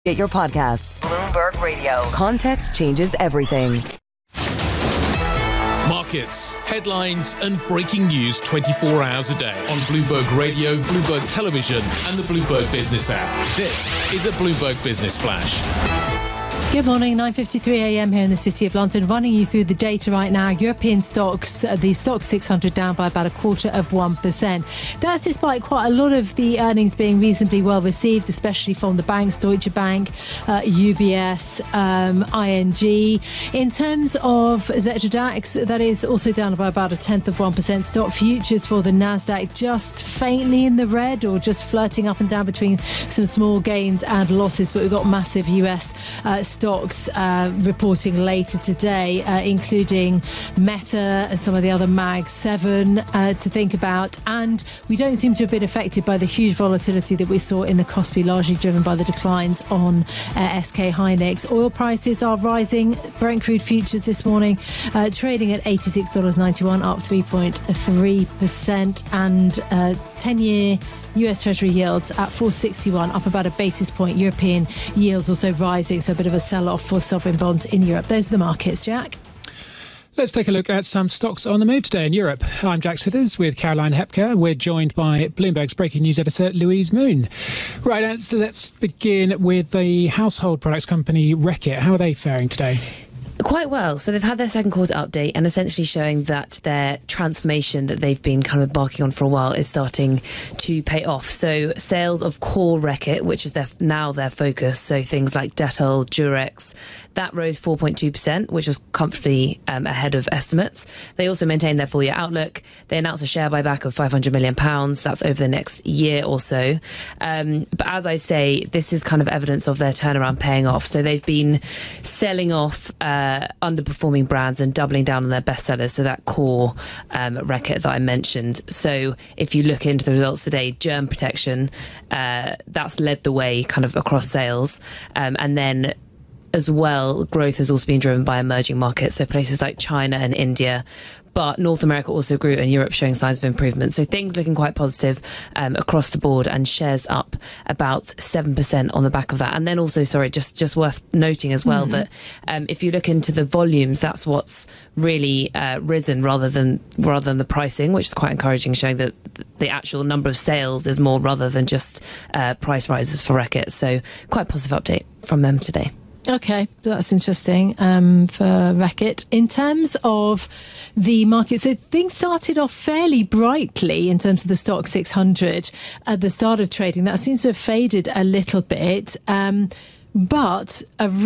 Get your podcasts. Bloomberg Radio. Context changes everything. Markets, headlines and breaking news 24 hours a day on Bloomberg Radio, Bloomberg Television and the Bloomberg Business app. This is a Bloomberg Business Flash. Good morning, 9:53 a.m. here in the City of London. Running you through the data right now. European stocks, the Stoxx 600 down by about 0.25%. That's despite quite a lot of the earnings being reasonably well received, especially from the banks, Deutsche Bank, UBS, ING. In terms of Xetra DAX, that is also down by about 0.1%. Stock futures for the Nasdaq just faintly in the red, or just flirting up and down between some small gains and losses. But we've got massive US stocks reporting later today, including Meta and some of the other Mag 7 to think about. And we don't seem to have been affected by the huge volatility that we saw in the Kospi, largely driven by the declines on SK Hynix. Oil prices are rising. Brent crude futures this morning trading at $86.91, up 3.3%. And 10-year US Treasury yields at 4.61, up about a basis point. European yields also rising, so a bit of a sell-off for sovereign bonds in Europe. Those are the markets, Jack. Let's take a look at some stocks on the move today in Europe. I'm Jack Sitters with Caroline Hepker. We're joined by Bloomberg's breaking news editor, Louise Moon. Right, let's begin with the household products company Reckitt. How are they faring today? Quite well. So they've had their second quarter update and essentially showing that their transformation that they've been kind of embarking on for a while is starting to pay off. So sales of core Reckitt, which is now their focus, so things like Dettol, Durex, that rose 4.2%, which was comfortably ahead of estimates. They also maintained their full year outlook. They announced a share buyback of £500 million. That's over the next year or so. But as I say, this is kind of evidence of their turnaround paying off. So they've been selling off underperforming brands and doubling down on their bestsellers, so that core Reckitt that I mentioned. So if you look into the results today, germ protection, that's led the way kind of across sales. And then as well, growth has also been driven by emerging markets, so places like China and India. But North America also grew and Europe showing signs of improvement. So things looking quite positive across the board, and shares up about 7% on the back of that. And then also, just worth noting as well that if you look into the volumes, that's what's really risen rather than the pricing, which is quite encouraging, showing that the actual number of sales is more rather than just price rises for Reckitt. So quite a positive update from them today. Okay, that's interesting for Reckitt. In terms of the market, so things started off fairly brightly in terms of the Stoxx 600 at the start of trading. That seems to have faded a little bit, but a